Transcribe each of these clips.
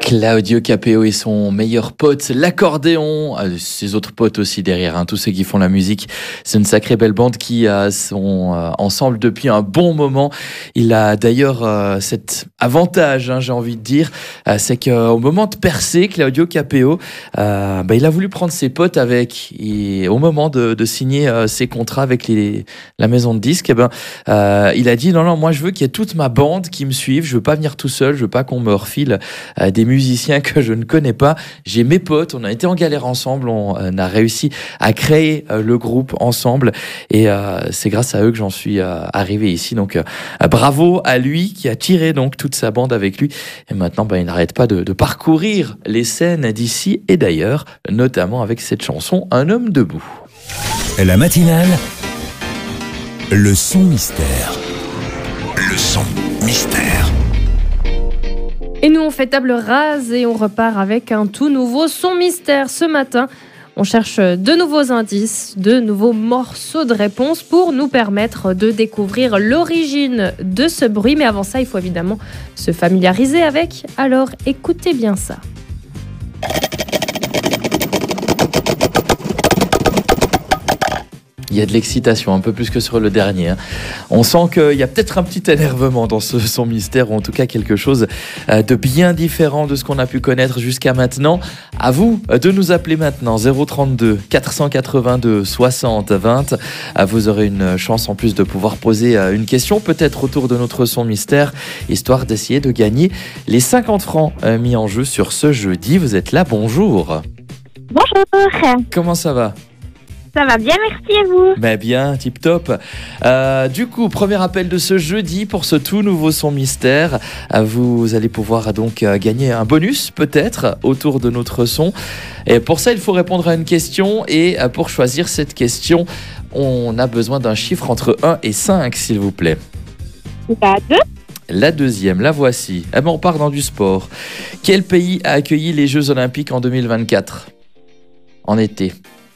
Claudio Capéo et son meilleur pote, l'accordéon, ses autres potes aussi derrière, tous ceux qui font la musique. C'est une sacrée belle bande qui sont ensemble depuis un bon moment. Il a d'ailleurs cet avantage, j'ai envie de dire, c'est qu'au moment de percer, Claudio Capéo, il a voulu prendre ses potes avec. Et au moment de signer ses contrats avec la maison de disques, il a dit non, moi je veux qu'il y ait toute ma bande qui me suive. Je veux pas venir tout seul, je veux pas qu'on me refile des musiciens que je ne connais pas. J'ai mes potes, on a été en galère ensemble, on a réussi à créer le groupe ensemble et c'est grâce à eux que j'en suis arrivé ici. Donc bravo à lui qui a tiré donc toute sa bande avec lui et maintenant il n'arrête pas de parcourir les scènes d'ici et d'ailleurs, notamment avec cette chanson Un homme debout. La matinale, le son mystère. Le son mystère. Et nous, on fait table rase et on repart avec un tout nouveau son mystère. Ce matin, on cherche de nouveaux indices, de nouveaux morceaux de réponse pour nous permettre de découvrir l'origine de ce bruit. Mais avant ça, il faut évidemment se familiariser avec. Alors, écoutez bien ça. Il y a de l'excitation, un peu plus que sur le dernier. On sent qu'il y a peut-être un petit énervement dans ce son mystère, ou en tout cas quelque chose de bien différent de ce qu'on a pu connaître jusqu'à maintenant. À vous de nous appeler maintenant, 032 482 60 20. Vous aurez une chance en plus de pouvoir poser une question, peut-être autour de notre son mystère, histoire d'essayer de gagner les 50 francs mis en jeu sur ce jeudi. Vous êtes là, bonjour. Bonjour. Comment ça va ? Ça va bien, merci et vous ? Bien, tip top. Du coup, premier appel de ce jeudi pour ce tout nouveau son mystère. Vous allez pouvoir donc gagner un bonus peut-être autour de notre son. Et pour ça, il faut répondre à une question et pour choisir cette question, on a besoin d'un chiffre entre 1 et 5, s'il vous plaît. La 2. La deuxième, la voici. On part dans du sport. Quel pays a accueilli les Jeux Olympiques en 2024 ? En été.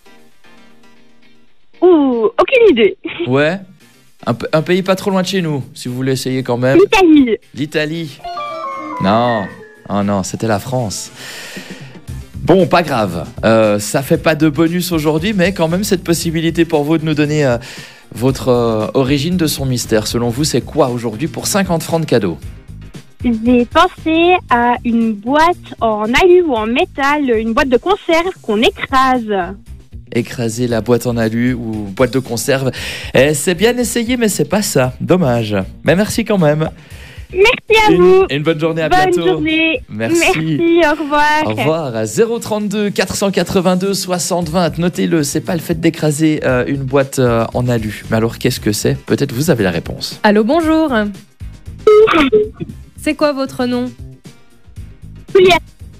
Aucune idée. Ouais, un pays pas trop loin de chez nous, si vous voulez essayer quand même. L'Italie. L'Italie. Non, oh non, c'était la France. Bon, pas grave, ça fait pas de bonus aujourd'hui, mais quand même cette possibilité pour vous de nous donner votre origine de son mystère. Selon vous, c'est quoi aujourd'hui pour 50 francs de cadeau ? J'ai pensé à une boîte en alu ou en métal, une boîte de conserve qu'on écrase. Écraser la boîte en alu ou boîte de conserve. C'est bien essayé, mais c'est pas ça. Dommage. Mais merci quand même. Merci à vous. Une bonne journée, à bonne bientôt. Bonne journée. Merci, au revoir. Au revoir. 032 482 60 20. Notez-le, c'est pas le fait d'écraser une boîte en alu. Mais alors, qu'est-ce que c'est ? Peut-être vous avez la réponse. Allô, bonjour. C'est quoi votre nom ? Julia.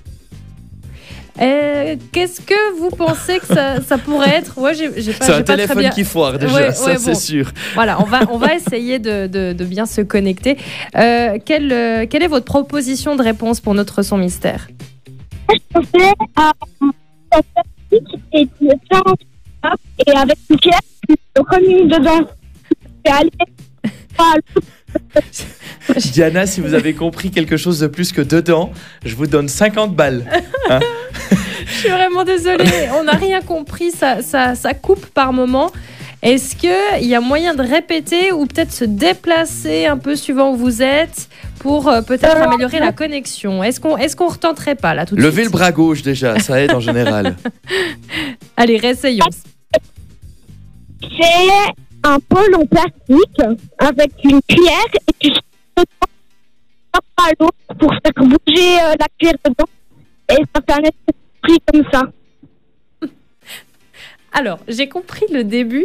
Qu'est-ce que vous pensez que ça pourrait être ? Ouais, c'est un téléphone qui foire déjà, c'est sûr. Voilà, on va essayer de bien se connecter. Quelle est votre proposition de réponse pour notre son mystère ? Je pensais à un plastique et tu le tiens et avec une pierre, tu le remets dedans. Tu aller à Diana, si vous avez compris quelque chose de plus que dedans, je vous donne 50 balles. Je suis vraiment désolée, on n'a rien compris, ça coupe par moment. Est-ce qu'il y a moyen de répéter ou peut-être se déplacer un peu suivant où vous êtes pour peut-être améliorer la connexion ? Est-ce qu'on retenterait pas là tout de suite ? Levez le bras gauche déjà, ça aide en général. Allez, réessayons. C'est un pôle en plastique avec une cuillère et tu à l'eau pour faire bouger la cuillère dedans et ça fait un esprit comme ça. Alors, j'ai compris le début.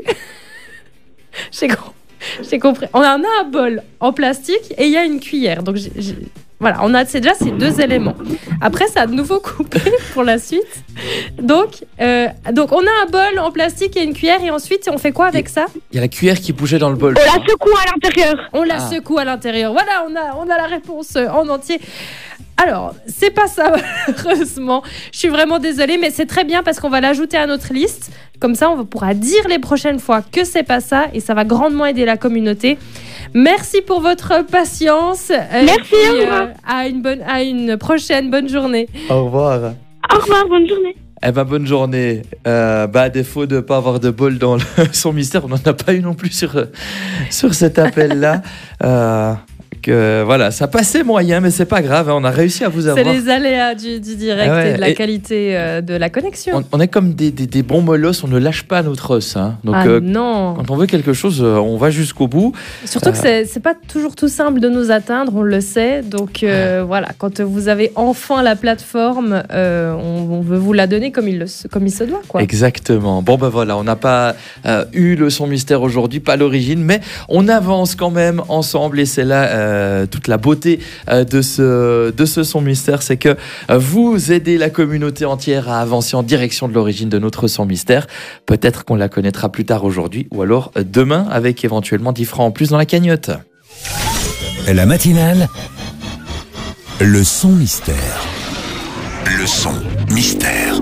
J'ai compris. On a un bol en plastique et il y a une cuillère. Donc, voilà, c'est déjà ces deux éléments. Après, ça a de nouveau coupé pour la suite. Donc, on a un bol en plastique et une cuillère. Et ensuite, on fait quoi avec ça ? Il y a la cuillère qui bougeait dans le bol. On la secoue à l'intérieur. On la secoue à l'intérieur. Voilà, on a la réponse en entier. Alors, c'est pas ça, malheureusement. Je suis vraiment désolée, mais c'est très bien parce qu'on va l'ajouter à notre liste. Comme ça, on pourra dire les prochaines fois que c'est pas ça et ça va grandement aider la communauté. Merci pour votre patience. Merci, au revoir. À une prochaine bonne journée. Au revoir. Au revoir, bonne journée. Eh ben, bonne journée. À défaut de ne pas avoir de bol dans son mystère, on n'en a pas eu non plus sur cet appel-là. Voilà, ça passait moyen, mais c'est pas grave, on a réussi à vous avoir. C'est les aléas du direct et de la qualité de la connexion. On est comme des bons molosses, on ne lâche pas notre os. Hein. Donc, non. Quand on veut quelque chose, on va jusqu'au bout. Surtout que c'est pas toujours tout simple de nous atteindre, on le sait. Donc voilà, quand vous avez enfin la plateforme, on veut vous la donner comme il se doit, quoi. Exactement. Bon ben voilà, on n'a pas eu le son mystère aujourd'hui, pas l'origine, mais on avance quand même ensemble et c'est là toute la beauté de ce son mystère, c'est que vous aidez la communauté entière à avancer en direction de l'origine de notre son mystère. Peut-être qu'on la connaîtra plus tard aujourd'hui ou alors demain avec éventuellement 10 francs en plus dans la cagnotte. La matinale, le son mystère. Le son mystère.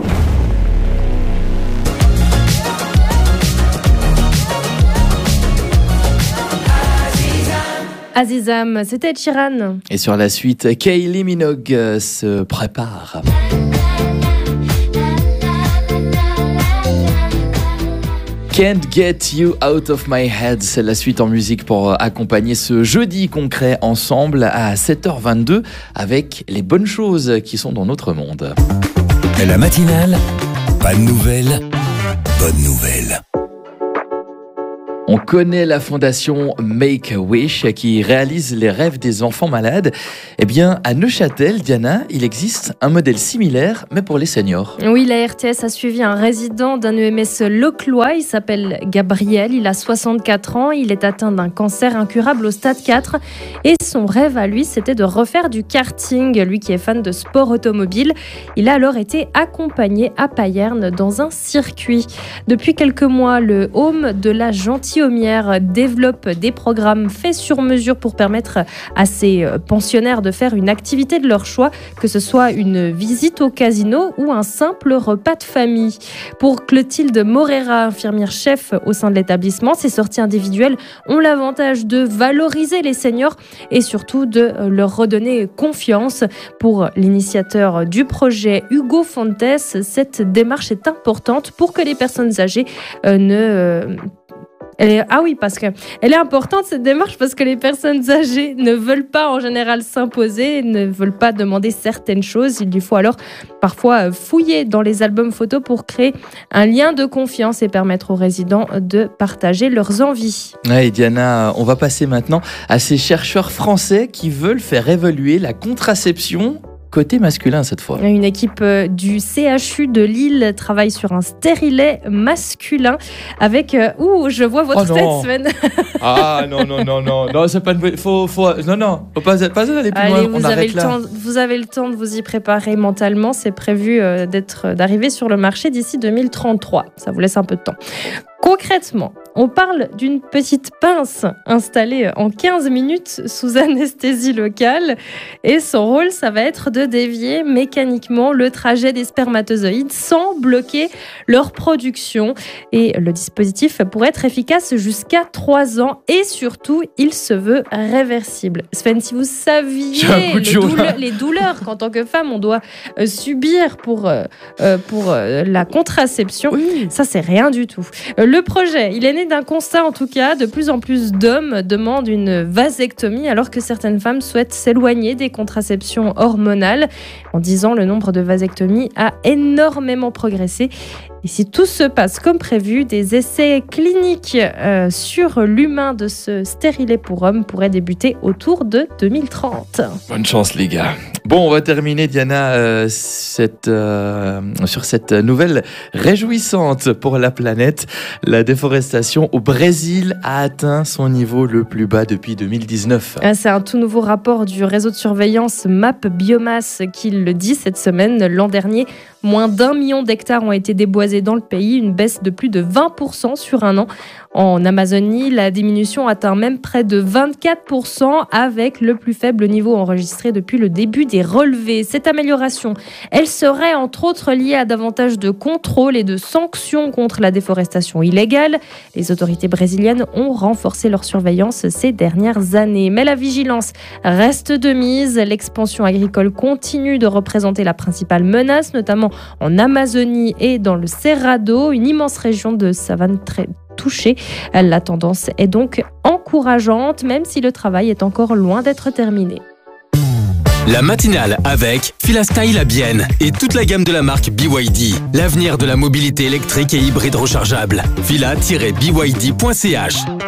Azizam, c'était Ed Sheeran. Et sur la suite, Kylie Minogue se prépare. Can't Get You Out of My Head, c'est la suite en musique pour accompagner ce jeudi concret ensemble à 7h22 avec les bonnes choses qui sont dans notre monde. La matinale, pas de nouvelles, bonne nouvelle. On connaît la fondation Make-A-Wish qui réalise les rêves des enfants malades. Eh bien, à Neuchâtel, Diana, il existe un modèle similaire, mais pour les seniors. Oui, la RTS a suivi un résident d'un EMS localois. Il s'appelle Gabriel, il a 64 ans. Il est atteint d'un cancer incurable au stade 4. Et son rêve à lui, c'était de refaire du karting. Lui qui est fan de sport automobile, il a alors été accompagné à Payerne dans un circuit. Depuis quelques mois, le Home de la Gentilhommière développe des programmes faits sur mesure pour permettre à ces pensionnaires de faire une activité de leur choix, que ce soit une visite au casino ou un simple repas de famille. Pour Clotilde Morera, infirmière-chef au sein de l'établissement, ces sorties individuelles ont l'avantage de valoriser les seniors et surtout de leur redonner confiance. Pour l'initiateur du projet, Hugo Fontes, cette démarche est importante pour que les personnes âgées parce qu'elle est importante cette démarche parce que les personnes âgées ne veulent pas en général s'imposer, ne veulent pas demander certaines choses. Il lui faut alors parfois fouiller dans les albums photos pour créer un lien de confiance et permettre aux résidents de partager leurs envies. Ouais, Diana, on va passer maintenant à ces chercheurs français qui veulent faire évoluer la contraception côté masculin cette fois. Une équipe du CHU de Lille travaille sur un stérilet masculin avec... je vois votre tête, Sven. Ah non, c'est pas une... Faut pas aller plus loin. Vous avez le temps de vous y préparer mentalement. C'est prévu d'arriver sur le marché d'ici 2033. Ça vous laisse un peu de temps. Concrètement, on parle d'une petite pince installée en 15 minutes sous anesthésie locale et son rôle, ça va être de dévier mécaniquement le trajet des spermatozoïdes sans bloquer leur production. Et le dispositif pourrait être efficace jusqu'à 3 ans et surtout, il se veut réversible. Sven, si vous saviez les douleurs qu'en tant que femme, on doit subir pour la contraception, oui. Ça, c'est rien du tout. Le projet, il est né d'un constat en tout cas, de plus en plus d'hommes demandent une vasectomie alors que certaines femmes souhaitent s'éloigner des contraceptions hormonales. En 10 ans, le nombre de vasectomies a énormément progressé. Et si tout se passe comme prévu, des essais cliniques sur l'humain de ce stérilet pour hommes pourraient débuter autour de 2030. Bonne chance les gars. Bon, on va terminer Diana sur cette nouvelle réjouissante pour la planète. La déforestation au Brésil a atteint son niveau le plus bas depuis 2019. C'est un tout nouveau rapport du réseau de surveillance MAP Biomasse qui le dit cette semaine. L'an dernier, moins d'1 million d'hectares ont été déboisés dans le pays, une baisse de plus de 20% sur un an. En Amazonie, la diminution atteint même près de 24% avec le plus faible niveau enregistré depuis le début des été relevée. Cette amélioration, elle serait entre autres liée à davantage de contrôles et de sanctions contre la déforestation illégale. Les autorités brésiliennes ont renforcé leur surveillance ces dernières années. Mais la vigilance reste de mise. L'expansion agricole continue de représenter la principale menace, notamment en Amazonie et dans le Cerrado, une immense région de savane très touchée. La tendance est donc encourageante, même si le travail est encore loin d'être terminé. La matinale avec Fila Style à Bienne et toute la gamme de la marque BYD. L'avenir de la mobilité électrique et hybride rechargeable. Fila-byd.ch